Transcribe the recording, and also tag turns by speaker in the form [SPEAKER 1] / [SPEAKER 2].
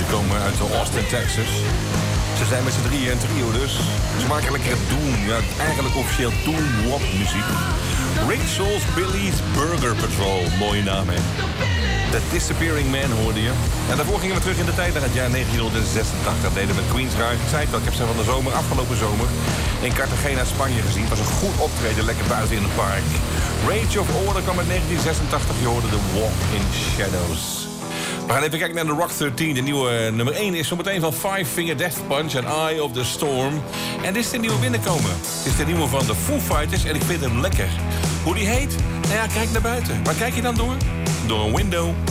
[SPEAKER 1] komen uit Austin, Texas. Ze zijn met z'n drieën een trio dus. Ze maken lekker doom, ja, eigenlijk officieel doom-wop muziek. Rick Salisbury's Burger Patrol, mooie naam hè. The Disappearing Man hoorde je. En daarvoor gingen we terug in de tijd naar het jaar 1986. Deden we met Queen's Ride. Ik zei het wel, ik heb ze van de zomer, afgelopen zomer, in Cartagena, Spanje gezien. Het was een goed optreden, lekker buiten in het park. Rage of Order kwam uit 1986. Je hoorde The Walk in Shadows. We gaan even kijken naar de Rock 13. De nieuwe nummer 1 is zometeen van Five Finger Death Punch en Eye of the Storm. En dit is de nieuwe binnenkomen. Dit is de nieuwe van de Foo Fighters en ik vind hem lekker. Hoe die heet? Nou ja, kijk naar buiten. Waar kijk je dan door? Door een window.